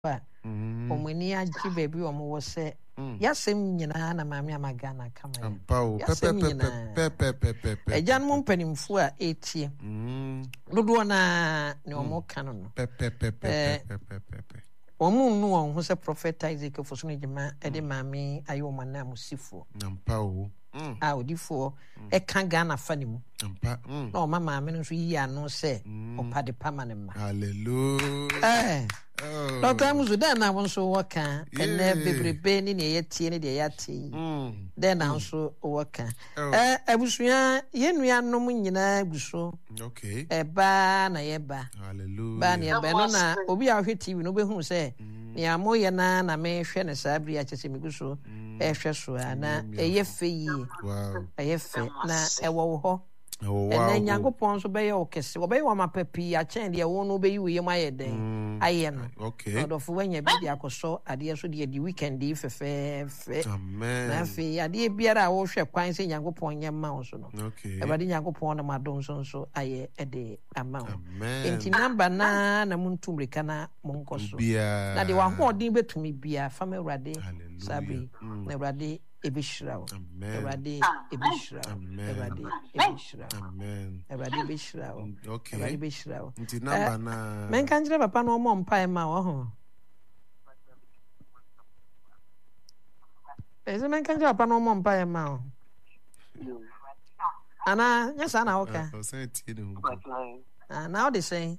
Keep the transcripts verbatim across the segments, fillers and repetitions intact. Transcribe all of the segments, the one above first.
ba omani agye baby omo wo se yasem nyina na maame amagana kama ya yasem nyina pepe pepe pepe ejan mo mpanimfo a etie dodo na ne omo kanu no pepe pepe pepe pepe omo nu on ho se prophet Isaac foso no jema e de maame ayo mana musifo nampa o a odifo e kan Ghana fanimu nampa na o mama maame no so yi ano se opade pamane ma hallelujah eh Doctor Muzu den na wonso woka ene bebrebe ni ne yetie ne de yate den na wonso woka eh abusua yenua nom nyina guso okay e ba na ye ba hallelujah ba na ye ba no na obi a hwe T V no be hu se ne amoye na na me hwe ne sabri a chese miguso e hwe so na e ye fe yi wow e ye fe na e wo ho oh wow and then Yankopon so be your kiss obey wa mapapi a chen de won obey we my den aye no okay of when you be the akoso ade so de the weekend dey fefe fe amen na fe ade biara wo hwe kwan se Yankopon nye ma so no okay e bade Yankopon na madon so so aye e de ama amen enti number na na muntumrika na monkoso na de wa ho odin betumi bia fam Ewrade sabi na Ewrade ebishrawo Ewrade ebishrawo Ewrade ebishrawo amen Ewrade ebishrawo okay Ewrade ebishrawo nti number na men kan jira papa no mo mpa e ma wo ho eze men kan jira papa no mo mpa e ma wo ana nya sa na woka o say ti no ah now they say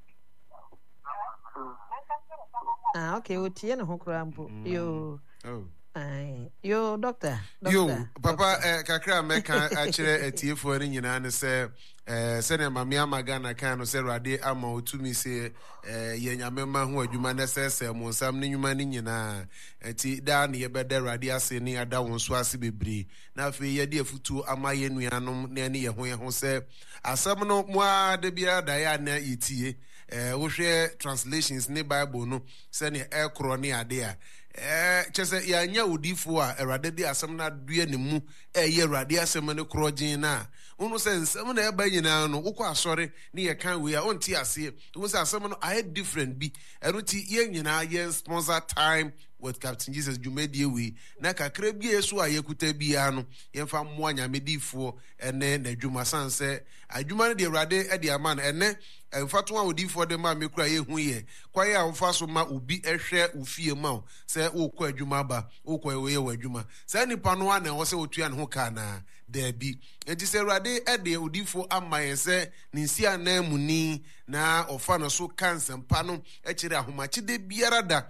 ah okay o tie ne ho kura mpo yo oh Ay, yo doctor, doctor yo papa eh, kakra meka akire atiefo ni nyina ne se eh sene mame amagana kan no se Ewrade ama otumi se eh yenyame ma ho adwuma na sese mo nsam ne nyuma ni nyina enti da ne yebeda Ewrade ase ni ada won so ase bebre na afi ye de afutu ama ye nuanom na ne ye ho ye ho se asam no mo ade bia da ya na yitie eh wo hwe translations ne Bible no se ne ekro ne ade a eh chese ya nya odifo a Ewrade di asem na due ne mu eh ye Ewrade asem ne krojin na unu se nsem na eba nyina no ukọ asore ne ye kan we a onti ase unu se asem no I different bi eruti ye nyina ye sponsor time with Captain Jesus Jumedie we na kakra bi eso a yekuta bia no ye mfa mo anyamedifo ene na dwuma sanse adwuma ne de Ewrade e de ama na ene emfato a odifo de ma mekura ye hu ye kwaye a mfa so ma obi ehwe ofie ma se okọ adwuma ba okọ we ye wadwuma se nipa no na wo se otua ne ho ka na da bi enti se Ewrade e de odifo ama ye se ne nsia na muni na ofa no so cancer pa no e kire ahomachi de biara da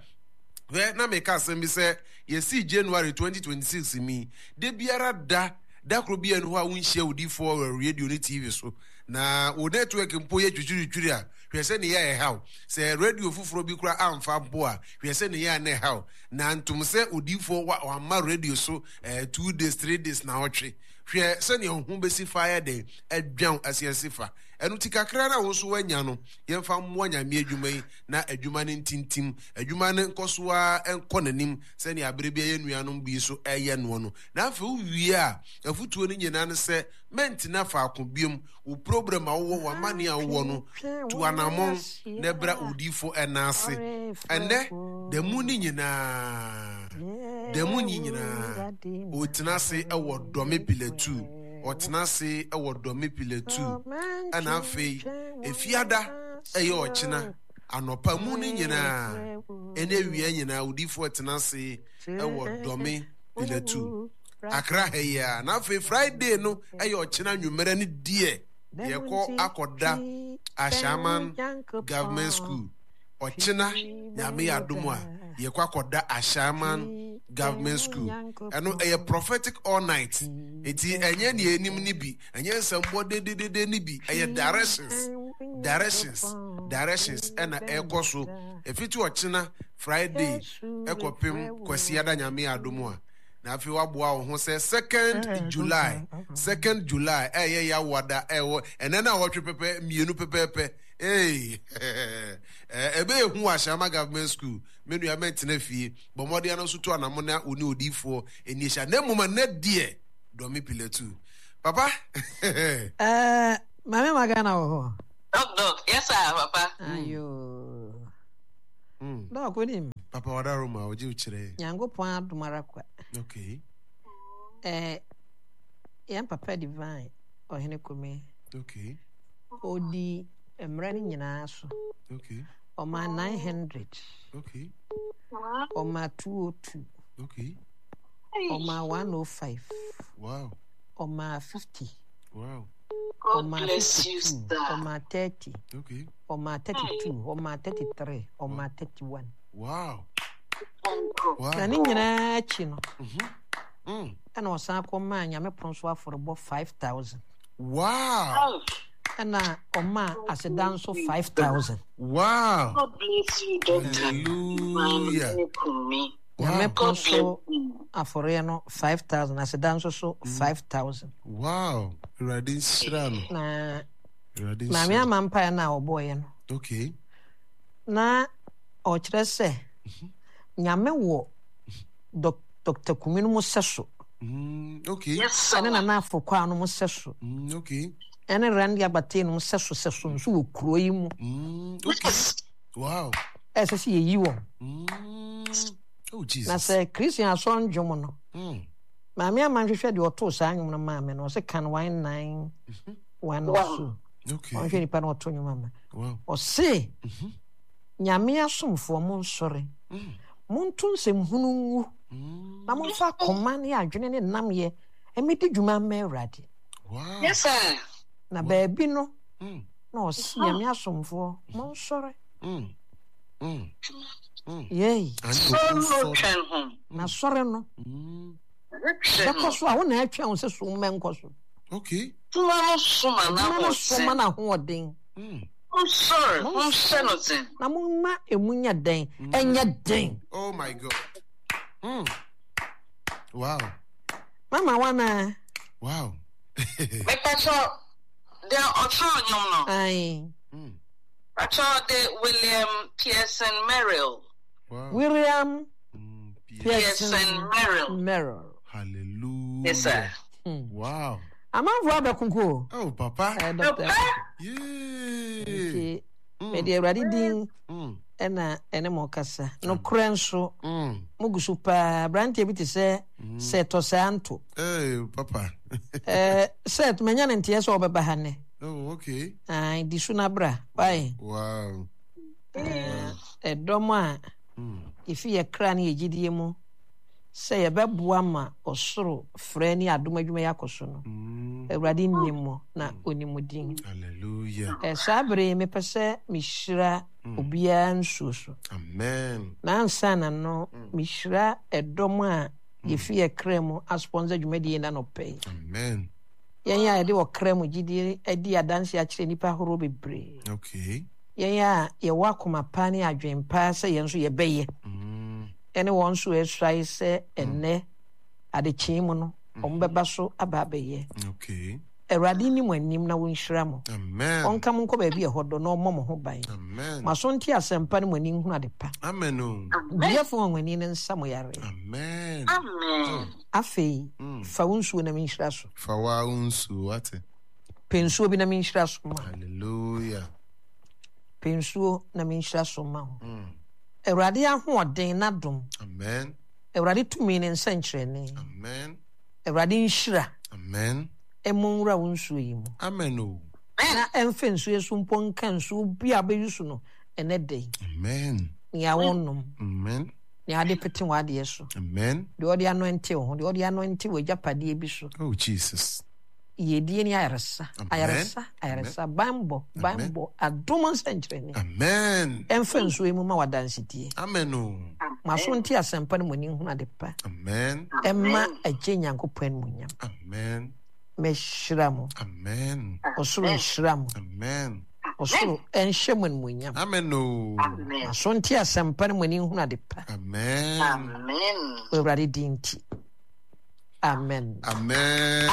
we na make asem bi se ye si January twenty twenty-six mi de biara da da kro bia no a wonhia odifo radio ne T V so na o network mpo ye twitwitwiri a hwese ne ye haw se radio fufuro bi kura amfa bo a hwese ne ye na haw na ntum se odifo wa ma radio so eh, two days three days na otwe hwe se ne ho besi fire de adwan asiasifa enu tikakra na wo so wanya no ye mfa mo nyame adwuma yi na adwuma ne ntintim adwuma ne nkoso a enko nanim se ne abere bia ye nuanom bi so eye no no na afa wie a afutuo ne nyina ne se ment na fa akobiem wo problem a wo wa mane a wo no to anamon na bra odifo enase ene da mu ni nyina da mu ni nyina o tenase e wo dome pilatu o tenase e wo dome pilatu ana afei efiada eye o china anopa mu ni nyina ene wie nyina odifo tenase e wo dome pilatu akra heya na fe Friday no ayo ochina nwumere ne die ye ko akoda Ashaman Government School ochina nyame adomu a ye ko akoda Ashaman Government School eno a prophetic all night eti enye ne enim ni bi enye nsambo de de de ni bi eye directions directions directions ena ekoso efiti ochina Friday ekopem kwasiada nyame adomu a na afi waboa wo ho se second July second July eh ye ya wada eh wo enena wo twepepe mienu pepepe eh eh ebe ehu Ashama Government School menu ya mentina fie bomode ya no so to anamo na oni odifo enisha na muma na die do mi piletu papa eh mame magana wo ho dog dog yes sir papa ayo Da ko nim. Papa wadaro ma oje uchire. Nyankopon adomara kwa. Okay. Eh yan papa divine ohene kome. Okay. Odi emra ni nyina so. Okay. Oma nine hundred. Okay. Oma two oh two. Okay. Oma one oh five. Wow. Oma fifty. Wow. God bless you, sir. Oma thirty. Okay. Oma thirty-two. Oma thirty-three. Oma thirty-one. Wow. Wow. Na ni nyina chi no. Mhm. Mm. Ana osan akoma nyame ponso aforobo five thousand. Wow. Ana oma asedan so five thousand. Wow. God bless you, Doctor. Hallelujah. Nyame ponso afore no five thousand asedan so so five thousand. Wow. Radin Shrano. Na Radin. Mami amampa na oboye no. Okay. Na o kire se nyame wo Doctor Kuminu Museso. Mm, okay. Yes, sir. Ene na na afokwa no Museso. Mm, okay. Ene Randy Abate no Museso seso nso wo kuro yi mu. Mm, okay. Wow. Ese se yi wo. Mm. Oh Jesus. Na se Christian ason dwom no. Mm. Maami amanhwehwe de oto saa nwom no maame no se kan one nine one two. Okay. On hwe ni pa no oto nwom ama. Wow. O se nyame asomfo mo nsore. Mm. Montu nsem hunu wu. Mm. Na monfa koma ne adwene ne namye. Emedi dwuma ma Awurade. Wow. Yes, sir. Na baabi no. Mm. Na o se nyame asomfo mo nsore. Mm. Mm. Mm. Yey. So no turn home. Na sore no. Mm. Beko so a wo na atwa wo se so menko so. Okay. Tumano suma na Na ho so ma na ho odin. Mm. I'm sorry. I'm sorry. Na mo ma emunya den. Enya den. Oh my God. Mm. Wow. Mama wana. Wow. Because they are also young now. Ai. Mm. I saw the William Pearson Merrill. Wow. William Mm. Pearson Merrill. Merrill. Hallelujah. Yes, sir. Hmm. Wow. Amanfo abekunko. Oh, Papa. Eh doctor. Yay. Okay. Me de Awurade din Mm. ena ene mo kasa. No krenso Mm. mugusu pa brante bi te se se to santo. Hey, Papa. Eh set menya ne ntie so obeba ha ne. Oh, okay. Ai di suna bra. Bye. Wow. Eh edomo a Mm. ifi ye kra ne yegidie mu. Se ye beboa ma osoro frɛ ni adom adwuma yakoso no. Mm. Awurade nimo na onimudin. Hallelujah. Eh sabre me pese mishira obia nsuo so. Amen. Na ansa na no mishira edom a yefi ye kra mu asponsor dwumadi na no pay. Amen. Yen ya de wo kra mu gidi edi adanse a kire nipa horo bebre. Okay. Yen ya ye wakoma pa ne adwempa se yen so ye beye. Mm. Ene won so esrai se enne ade chimu no ombeba so aba beye. Okay. Awurade ni mu anim na wonhyira mo. Amen. Onka mo nko ba bi ehodo na ommo mo ho ban. Amen. Maso nti asempa ne mu anim hu ade pa. Amen. Oh. Biafo won ani ne nsa mo yare. Amen. Amen. Afei Mm. fa wonsuo na menhyira so. Fawa unsu wate. Pensuo bi na menhyira so ma. Hallelujah. Pensuo na menhyira so ma ho. Mm. Awurade ahoɔden na dom. Amen. Awurade tumi ne nsa nkyerɛne. Amen. Awurade nhyira Amen. emu nwura wonsuo yi mu. Amen. Oh. Na emfe nsuo so mpo nka nsuo bi abeyisu no ene dey. Amen. Nya wonnom. Amen. Nya ade pete wa ade so. Amen. De odi anointing ho, de odi anointing wo japade bi so. Oh, Jesus. Yedie ni ayaresa. Ayaresa, ayaresa bambo, bambo adom nsankyerɛne. Amen. Emfe nsuo yi mu ma wadansedie. Amen. Oh. Maso nti asempa ne moni hu ade pa. Amen. Emma agye Nyankopɔn mu nyam. Amen. Mehyira mo. Amen. Osoro nhyira mo. Amen. Osoro enhyɛ mo mu nyam. Amen. Oh. Amen. Maso nti asempa ne moni hu ade pa. Amen. Amen. Awurade din nti. Amen. Amen.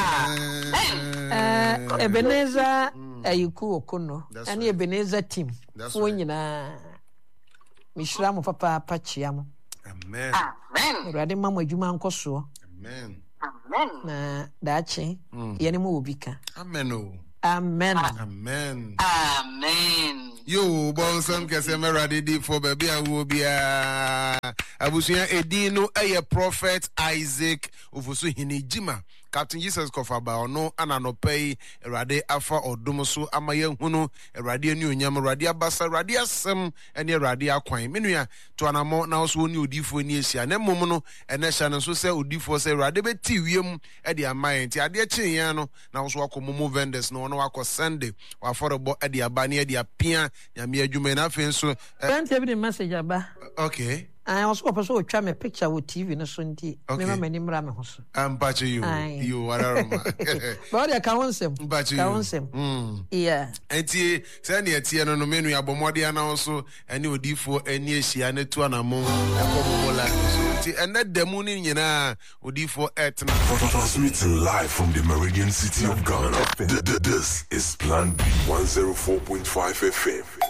Eh Ebenezer ayiku okono That's ani right. Ebenezer team That's fo right. nyina mishira mo papa pa chia mo Amen. Amen. Awurade ma mo adwuma nkoso Amen. Amen. na daache Mm. yene mo obika Amen. Oh. amen Amen. Amen. Yo, bon some kese merade di for baby awo bia. Abusuya edino eye prophet Isaac ofusu hinijima. Captain Jesus Kofaba ono ananopei erade afa odom so amaye hunu erade ani onyam erade abasa erade asem ene erade akwan menua to anamo na so oni odifo ni esia na mmom no ene hya no so se odifo se erade beti wiem e de amaye nti ade kyenyan no na so akomomo vendors no no akọ Sunday wa forebo e de aba ne e de apia nyame adwuma na afen so plenty of the message aba okay. I also also to try my picture with T V no sunti. Me ma mani mra me hoso. I'm patching you. You wararoma. But I can't sem. Patching you. Can't sem. Mm. Yeah. Enti say na etie no no menu abomode ana also ene odifo eni ehia ne to anamo ekomomola. So enti ene demu ni nyina odifo etna. Transmitting live from the Meridian City of Ghana. This is Plan B one oh four point five F M.